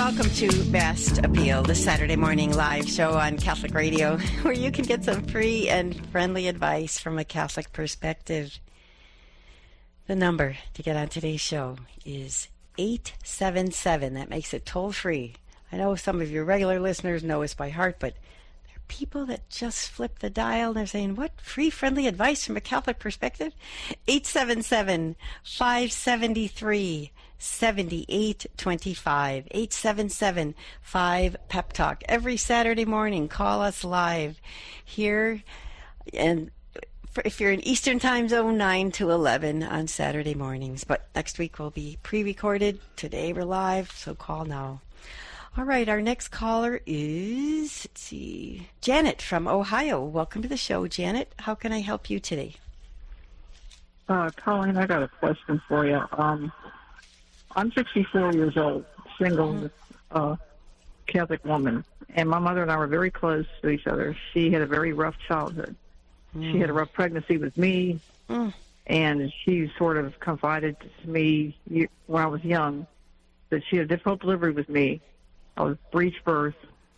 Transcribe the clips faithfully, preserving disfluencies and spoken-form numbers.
Welcome to Best Appeal, the Saturday morning live show on Catholic Radio, where you can get some free and friendly advice from a Catholic perspective. The number to get on today's show is eight seven seven. That makes it toll-free. I know some of your regular listeners know us by heart, but there are people that just flip the dial and they're saying, what? Free, friendly advice from a Catholic perspective? eight seven seven, five seven three, seventy-eight twenty-five. eight seven seven, five, P E P Talk. Every Saturday morning, call us live here. And for, if you're in Eastern Time Zone, nine to eleven on Saturday mornings. But next week will be pre-recorded. Today we're live, so call now. All right, our next caller is, let's see, Janet from Ohio. Welcome to the show, Janet. How can I help you today? Uh, Colleen, I got a question for you. Um, I'm sixty-four years old, single, mm-hmm. uh, Catholic woman, and my mother and I were very close to each other. She had a very rough childhood. Mm. She had a rough pregnancy with me, mm. and she sort of confided to me when I was young that she had a difficult delivery with me. I was breech birth.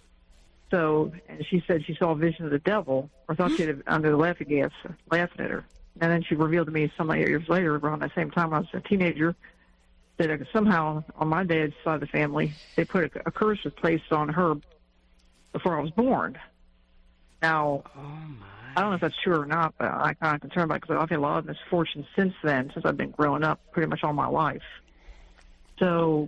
So, and she said she saw a vision of the devil, or thought she had it under the laughing gas, laughing at her. And then she revealed to me some years later, around the same time I was a teenager, that somehow on my dad's side of the family, they put a, a curse was placed on her before I was born. Now, oh my. I don't know if that's true or not, but I'm kind of concerned about it because I've had a lot of misfortune since then, since I've been growing up pretty much all my life. So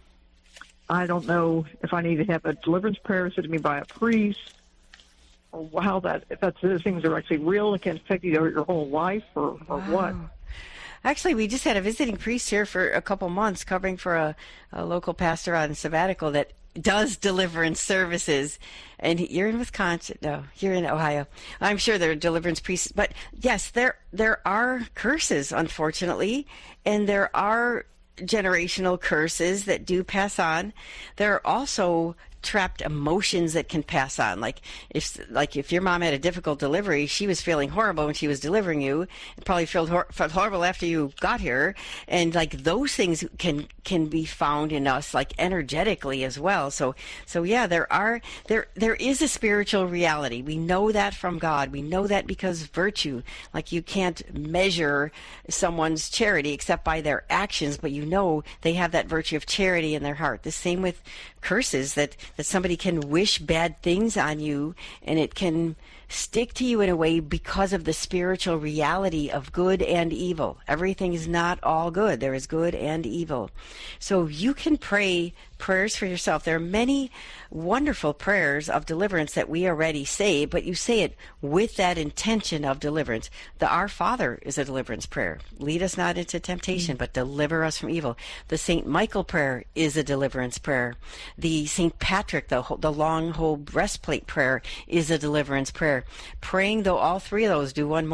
I don't know if I need to have a deliverance prayer said to me by a priest, or how that, if that's those things are actually real and can affect you your whole life, or, or wow. what. Actually, we just had a visiting priest here for a couple months covering for a, a local pastor on sabbatical that does deliverance services. And you're in Wisconsin. No, you're in Ohio. I'm sure there are deliverance priests. But yes, there there are curses, unfortunately. And there are generational curses that do pass on. There are also trapped emotions that can pass on. Like if like if your mom had a difficult delivery, she was feeling horrible when she was delivering you, and probably felt, hor- felt horrible after you got here. And like those things can can be found in us, like energetically as well. So so yeah, there are there there is a spiritual reality. We know that from God. We know that because virtue, like you can't measure someone's charity except by their actions, but you know they have that virtue of charity in their heart. The same with curses, that that somebody can wish bad things on you and it can stick to you in a way because of the spiritual reality of good and evil. Everything is not all good. There is good and evil. So you can pray prayers for yourself. There are many wonderful prayers of deliverance that we already say, but you say it with that intention of deliverance. The Our Father is a deliverance prayer. Lead us not into temptation, but deliver us from evil. The Saint Michael prayer is a deliverance prayer. The Saint Patrick, the, the long whole breastplate prayer, is a deliverance prayer. Praying, though all three of those do one